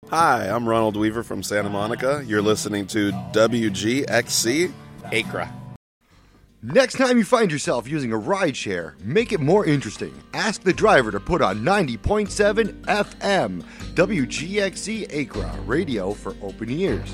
Hi, I'm Ronald Weaver from Santa Monica. You're listening to WGXC Acra. Next time you find yourself using a rideshare, make it more interesting. Ask the driver to put on 90.7 FM, WGXC Acra, radio for open ears.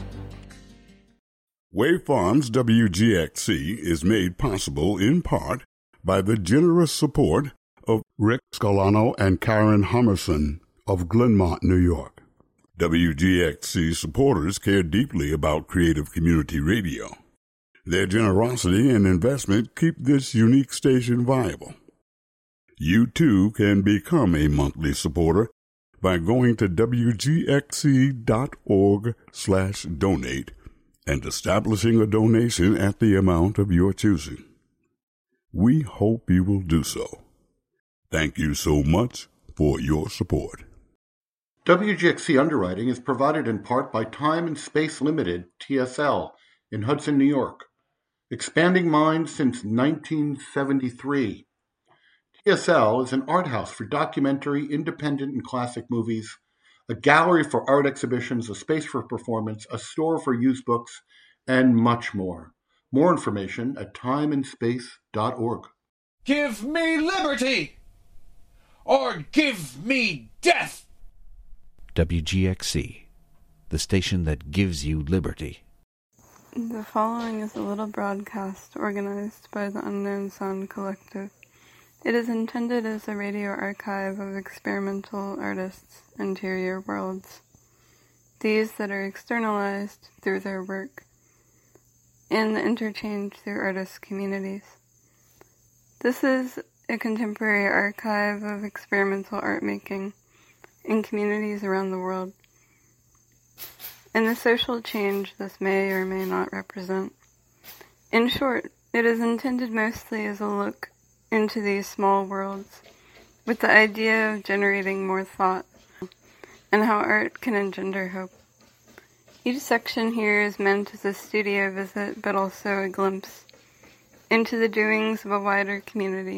Wave Farms WGXC is made possible in part by the generous support of Rick Scalano and Karen Hummerson of Glenmont, New York. WGXC supporters care deeply about creative community radio. Their generosity and investment keep this unique station viable. You too can become a monthly supporter by going to wgxc.org/donate and establishing a donation at the amount of your choosing. We hope you will do so. Thank you so much for your support. WGXC underwriting is provided in part by Time and Space Limited, TSL, in Hudson, New York. Expanding minds since 1973. TSL is an art house for documentary, independent, and classic movies, a gallery for art exhibitions, a space for performance, a store for used books, and much more. More information at timeandspace.org. Give me liberty! Or give me death! WGXC, the station that gives you liberty. The following is a little broadcast organized by the Unknown Sound Collective. It is intended as a radio archive of experimental artists' interior worlds, these that are externalized through their work, and the interchange through artist communities. This is a contemporary archive of experimental art making in communities around the world, and the social change this may or may not represent. In short, it is intended mostly as a look into these small worlds, with the idea of generating more thought, and how art can engender hope. Each section here is meant as a studio visit, but also a glimpse into the doings of a wider community.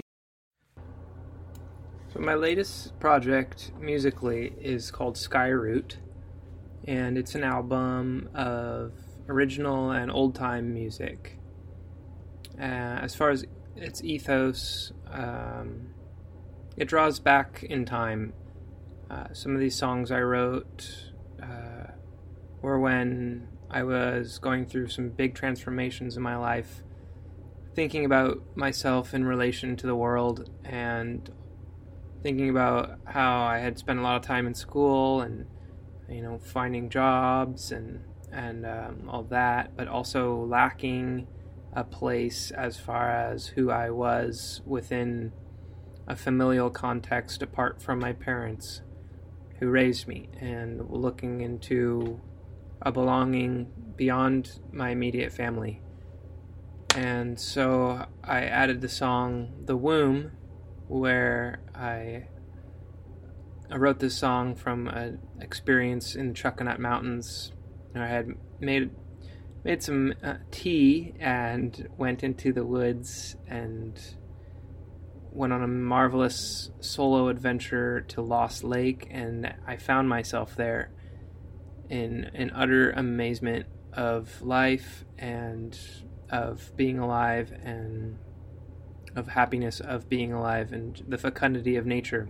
So my latest project musically is called Skyroot, and it's an album of original and old-time music. As far as its ethos, it draws back in time. Some of these songs I wrote were when I was going through some big transformations in my life, thinking about myself in relation to the world, and thinking about how I had spent a lot of time in school and, finding jobs and all that, but also lacking a place as far as who I was within a familial context apart from my parents who raised me, and looking into a belonging beyond my immediate family. And so I added the song The Womb, where I wrote this song from an experience in the Chuckanut Mountains. I had made some tea and went into the woods and went on a marvelous solo adventure to Lost Lake, and I found myself there in utter amazement of life and of being alive and of happiness of being alive and the fecundity of nature.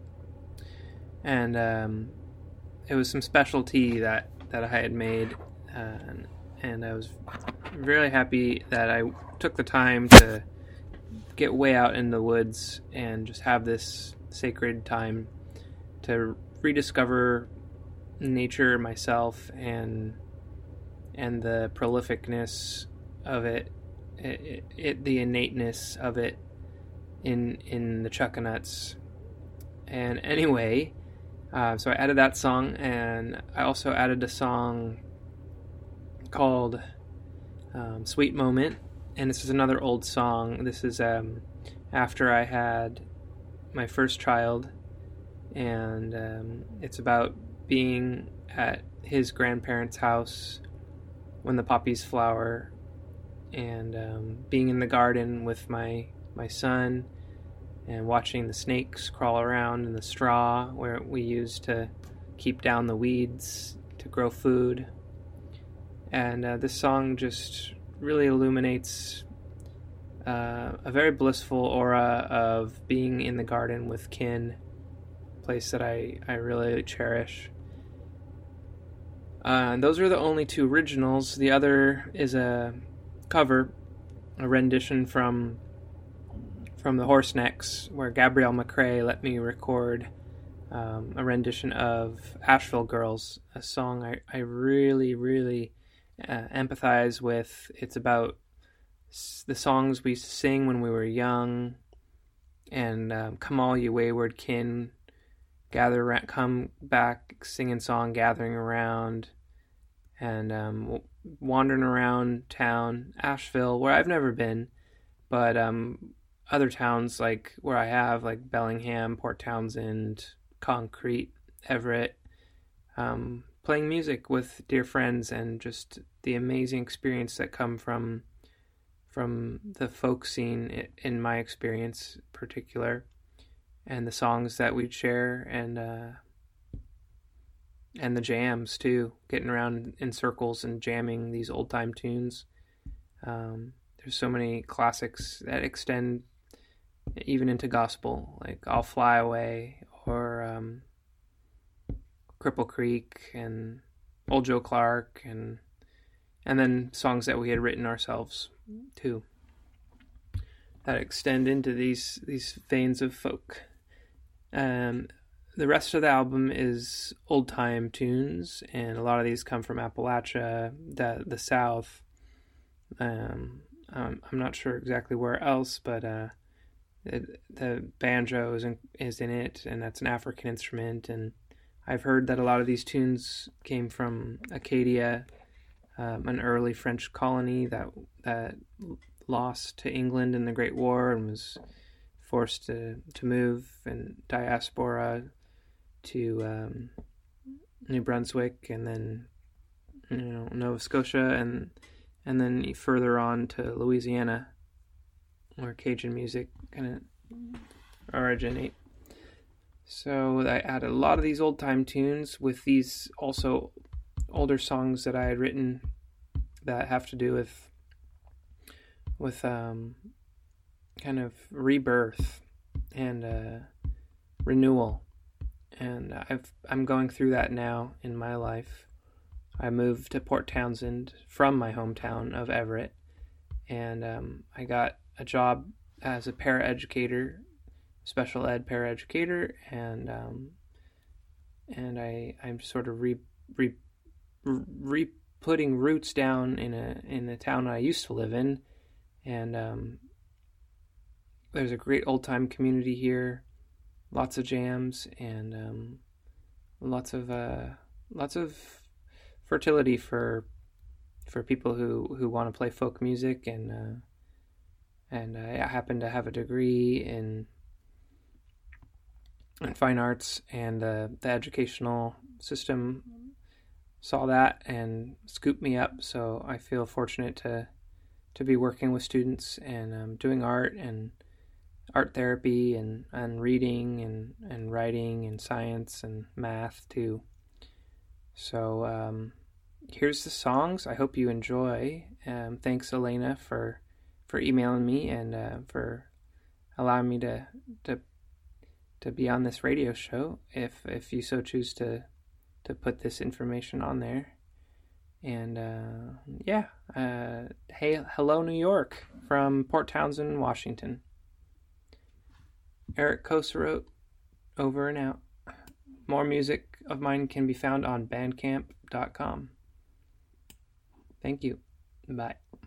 And it was some special tea that I had made, and I was really happy that I took the time to get way out in the woods and just have this sacred time to rediscover nature, myself, and the prolificness of it, the innateness of it in the Chuckanuts. And anyway, so I added that song, and I also added a song called Sweet Moment, and this is another old song. This is after I had my first child, and it's about being at his grandparents' house when the poppies flower, and being in the garden with my son, and watching the snakes crawl around in the straw where we used to keep down the weeds, to grow food. And this song just really illuminates a very blissful aura of being in the garden with kin, a place that I really cherish. Those are the only two originals. The other is a cover, a rendition from the Horsenecks, where Gabrielle McRae let me record a rendition of Asheville Girls, a song I really, really empathize with. It's about the songs we sing when we were young, and come all you wayward kin, gather around, come back, singing song, gathering around, and wandering around town, Asheville, where I've never been, but other towns like where I have, like Bellingham, Port Townsend, Concrete, Everett, playing music with dear friends, and just the amazing experience that come from the folk scene, in my experience particular, and the songs that we'd share, and the jams too, getting around in circles and jamming these old time tunes. There's so many classics that extend even into gospel, like I'll Fly Away, or Cripple Creek, and Old Joe Clark, and then songs that we had written ourselves too, that extend into these veins of folk. The rest of the album is old time tunes, and a lot of these come from Appalachia, the South. I'm not sure exactly where else, but the banjo is in it, and that's an African instrument. And I've heard that a lot of these tunes came from Acadia, an early French colony that lost to England in the Great War and was forced to move in diaspora to New Brunswick, and then Nova Scotia, and then further on to Louisiana, where Cajun music kind of originate. So I added a lot of these old time tunes with these also older songs that I had written that have to do with kind of rebirth and renewal. And I'm going through that now in my life. I moved to Port Townsend from my hometown of Everett, and I got a job as a paraeducator, special ed paraeducator, and I'm sort of putting roots down in a town I used to live in, and there's a great old time community here, lots of jams, and lots of fertility for people who want to play folk music, and I happen to have a degree in fine arts, and the educational system saw that and scooped me up. So I feel fortunate to be working with students and doing art and art therapy and reading and writing and science and math too. So here's the songs. I hope you enjoy. Thanks, Elena, for emailing me and for allowing me to be on this radio show, if you so choose to put this information on there. And hey, hello New York from Port Townsend, Washington. Eric Kosarote, over and out. More music of mine can be found on bandcamp.com. Thank you. Bye.